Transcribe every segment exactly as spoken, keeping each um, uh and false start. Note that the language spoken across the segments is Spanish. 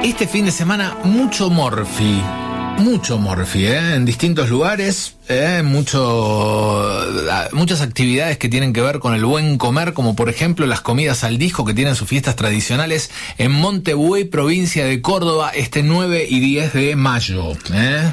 Este fin de semana mucho Morphy, mucho Morphy, ¿eh? En distintos lugares, ¿eh? Mucho, muchas actividades que tienen que ver con el buen comer, como por ejemplo las comidas al disco que tienen sus fiestas tradicionales en Montebuey, provincia de Córdoba, este nueve y diez de mayo, ¿eh?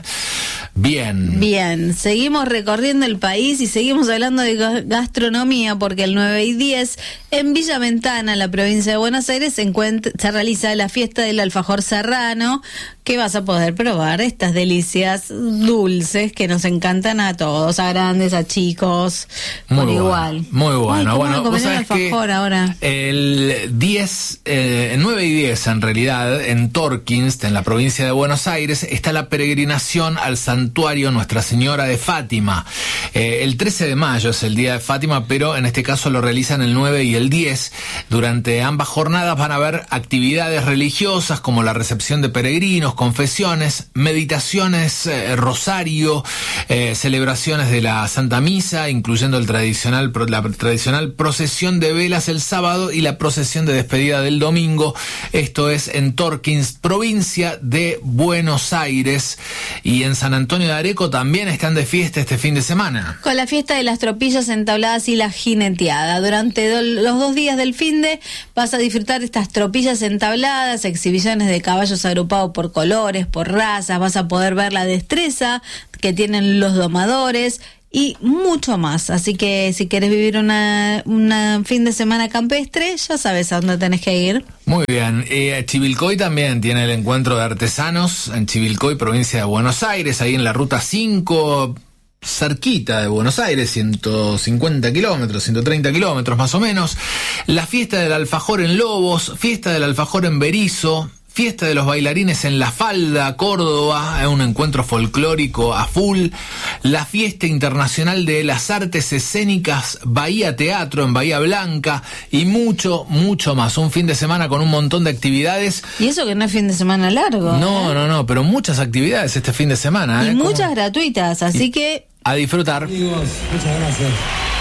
Bien. Bien, seguimos recorriendo el país y seguimos hablando de gastronomía porque el nueve y diez en Villa Ventana, la provincia de Buenos Aires, se, encuentra, se realiza la fiesta del alfajor serrano, que vas a poder probar estas delicias dulces que nos encantan a todos, a grandes, a chicos, muy por bueno, igual. Muy bueno. Ay, ¿cómo bueno, vos sabés que ahora? El diez, eh, nueve y diez en realidad, en Torkins, en la provincia de Buenos Aires, está la peregrinación al santuario Nuestra Señora de Fátima. Eh, el trece de mayo es el día de Fátima, pero en este caso lo realizan el nueve y el diez. Durante ambas jornadas van a haber actividades religiosas como la recepción de peregrinos, confesiones, meditaciones, eh, rosario, eh, celebraciones de la Santa Misa, incluyendo el tradicional, la tradicional procesión de velas el sábado y la procesión de despedida del domingo. Esto es en Torkins, provincia de Buenos Aires. Y en San Antonio de Areco también están de fiesta este fin de semana. Con la fiesta de las tropillas entabladas y la jineteada. Durante do, los dos días del finde vas a disfrutar estas tropillas entabladas, exhibiciones de caballos agrupados por colores, por razas, vas a poder ver la destreza que tienen los domadores y mucho más. Así que si quieres vivir una, una fin de semana campestre, ya sabes a dónde tenés que ir. Muy bien. Eh, Chivilcoy también tiene el encuentro de artesanos en Chivilcoy, provincia de Buenos Aires, ahí en la ruta cinco, cerquita de Buenos Aires, ciento cincuenta kilómetros, ciento treinta kilómetros más o menos. La fiesta del alfajor en Lobos, fiesta del alfajor en Berizo, fiesta de los bailarines en La Falda, Córdoba, es un encuentro folclórico a full. La fiesta internacional de las artes escénicas Bahía Teatro en Bahía Blanca y mucho, mucho más. Un fin de semana con un montón de actividades. Y eso que no es fin de semana largo. No, ¿eh? no, no, pero muchas actividades este fin de semana. Y ¿eh? muchas Como... gratuitas, así y... que... a disfrutar. Amigos, muchas gracias.